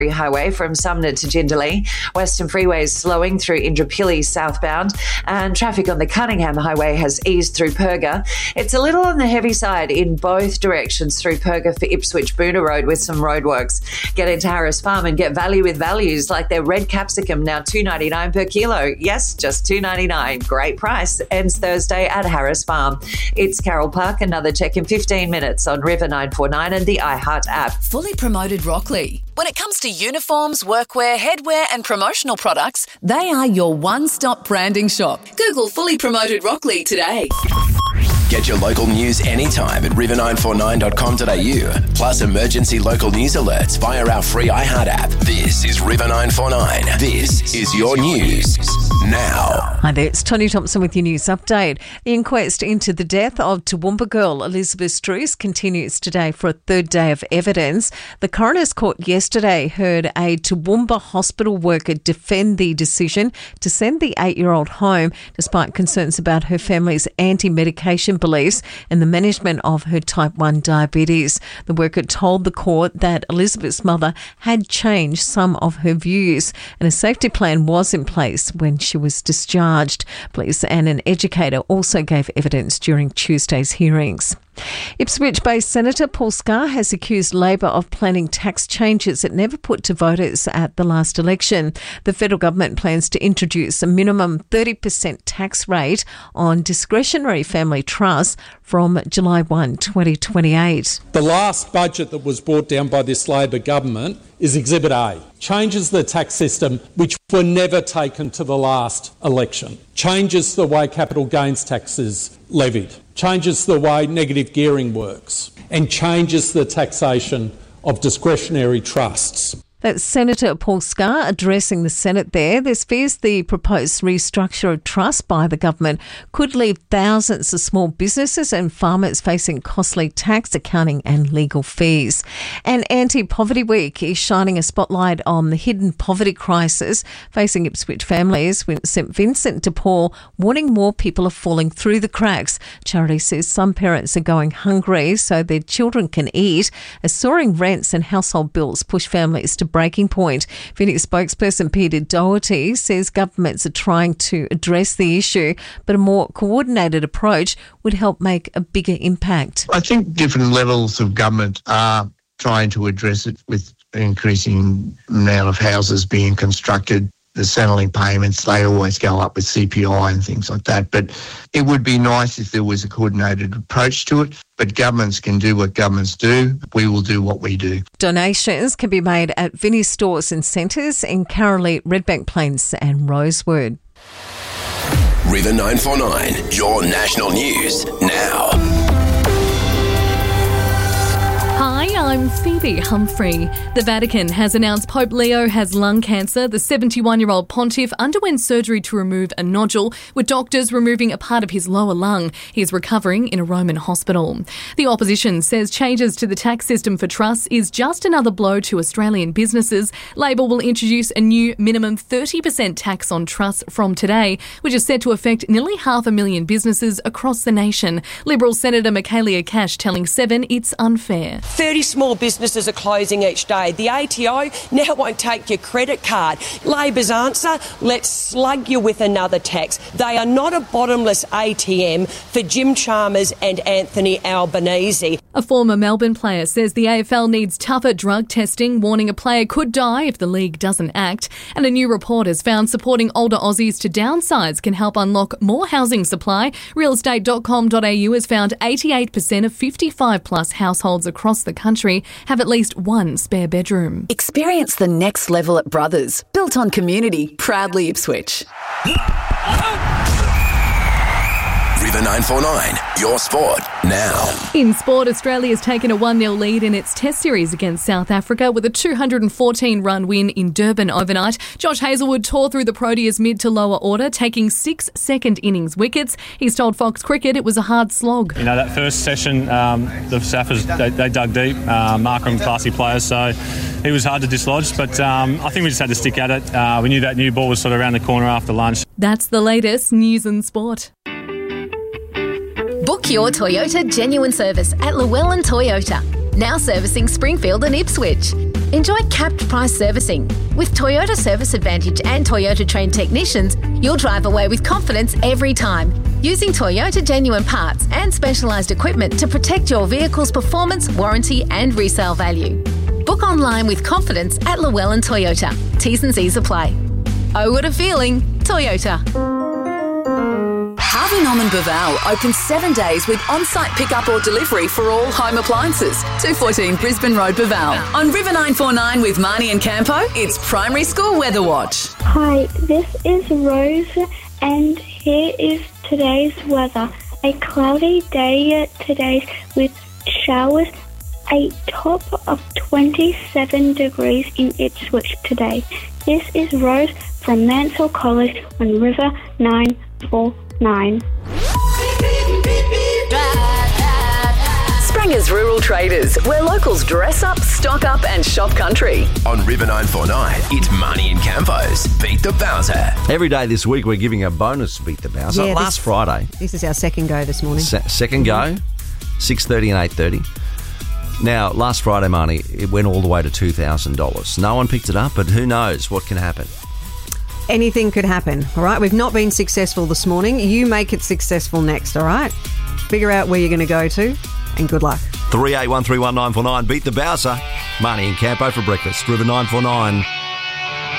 Highway from Sumner to Jindalee. Western Freeway is slowing through Indooroopilly southbound, and traffic on the Cunningham Highway has eased through Perga. It's a little on the heavy side in both directions through Perga for Ipswich Boonah Road with some roadworks. Get into Harris Farm and get value with values like their red capsicum, now $2.99 per kilo. Yes, just $2.99. Great price. Ends Thursday at Harris Farm. It's Carol Park. Another check in 15 minutes on River 949 and the iHeart app. Fully Promoted Rockley. When it comes to uniforms, workwear, headwear and promotional products, they are your one-stop branding shop. Google Fully Promoted Rockley today. Get your local news anytime at river949.com.au. Plus emergency local news alerts via our free iHeart app. This is River 949. This is your news now. Hi there, it's Tony Thompson with your news update. The inquest into the death of Toowoomba girl Elizabeth Struess continues today for a third day of evidence. The coroner's court yesterday heard a Toowoomba hospital worker defend the decision to send the 8-year-old home despite concerns about her family's anti-medication beliefs and the management of her type 1 diabetes. The worker told the court that Elizabeth's mother had changed some of her views and a safety plan was in place when she was discharged. Police and an educator also gave evidence during Tuesday's hearings. Ipswich-based Senator Paul Scar has accused Labor of planning tax changes it never put to voters at the last election. The federal government plans to introduce a minimum 30% tax rate on discretionary family trusts from July 1, 2028. The last budget that was brought down by this Labor government is Exhibit A. Changes the tax system which were never taken to the last election. Changes the way capital gains tax is levied. Changes the way negative gearing works. And changes the taxation of discretionary trusts. That's Senator Paul Scar addressing the Senate there. There's fears the proposed restructure of trust by the government could leave thousands of small businesses and farmers facing costly tax, accounting and legal fees. And Anti-Poverty Week is shining a spotlight on the hidden poverty crisis facing Ipswich families, with St Vincent de Paul warning more people are falling through the cracks. Charity says some parents are going hungry so their children can eat, as soaring rents and household bills push families to breaking point. Phoenix spokesperson Peter Doherty says governments are trying to address the issue, but a more coordinated approach would help make a bigger impact. I think different levels of government are trying to address it with increasing amount of houses being constructed. The Centrelink payments, they always go up with CPI and things like that. But it would be nice if there was a coordinated approach to it. But governments can do what governments do. We will do what we do. Donations can be made at Vinnie's stores and centres in Carolee, Redbank Plains and Rosewood. River 949, your national news now. Hi, I'm Phoebe Humphrey. The Vatican has announced Pope Leo has lung cancer. The 71-year-old pontiff underwent surgery to remove a nodule, with doctors removing a part of his lower lung. He is recovering in a Roman hospital. The opposition says changes to the tax system for trusts is just another blow to Australian businesses. Labor will introduce a new minimum 30% tax on trusts from today, which is set to affect nearly 500,000 businesses across the nation. Liberal Senator Michaelia Cash telling Seven it's unfair. 30 small businesses are closing each day. The ATO now won't take your credit card. Labor's answer, let's slug you with another tax. They are not a bottomless ATM for Jim Chalmers and Anthony Albanese. A former Melbourne player says the AFL needs tougher drug testing, warning a player could die if the league doesn't act. And a new report has found supporting older Aussies to downsize can help unlock more housing supply. Realestate.com.au has found 88% of 55-plus households across the country have at least one spare bedroom. Experience the next level at Brothers, built on community, proudly Ipswich. River 949, your sport now. In sport, Australia's taken a 1-0 lead in its Test series against South Africa with a 214-run win in Durban overnight. Josh Hazlewood tore through the Proteas mid to lower order, taking 6 second innings wickets. He's told Fox Cricket it was a hard slog. You know, that first session, the Saffers, they dug deep. Markram, classy players, so he was hard to dislodge, but I think we just had to stick at it. We knew that new ball was sort of around the corner after lunch. That's the latest news and sport. Book your Toyota genuine service at Llewellyn Toyota. Now servicing Springfield and Ipswich. Enjoy capped price servicing. With Toyota Service Advantage and Toyota trained technicians, you'll drive away with confidence every time. Using Toyota genuine parts and specialised equipment to protect your vehicle's performance, warranty and resale value. Book online with confidence at Llewellyn Toyota. T's and C's apply. Oh, what a feeling. Toyota. Harvey Norman Baval open 7 days with on-site pickup or delivery for all home appliances. 214 Brisbane Road, Baval. On River 949 with Marnie and Campo, it's Primary School Weather Watch. Hi, this is Rose and here is today's weather. A cloudy day today with showers, a top of 27 degrees in Ipswich today. This is Rose from Mansell College on River 949. Spranger's Rural Traders, where locals dress up, stock up and shop country. On River 949, it's Marnie and Campo's Beat the Bowser. Every day this week we're giving a bonus Beat the Bowser. Yeah, Last Friday. This is our second go this morning. Second go, 6:30 and 8:30. Now, last Friday, Marnie, it went all the way to $2,000. No one picked it up, but who knows what can happen. Anything could happen, all right? We've not been successful this morning. You make it successful next, all right? Figure out where you're going to go to, and good luck. 38131949, Beat the Bowser. Marnie and Campo for breakfast. River 949.